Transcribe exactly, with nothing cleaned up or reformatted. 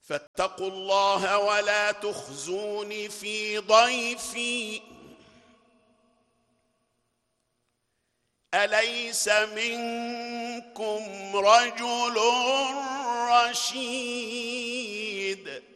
فاتقوا الله ولا تخزوني في ضيفي أليس منكم رجل رشيد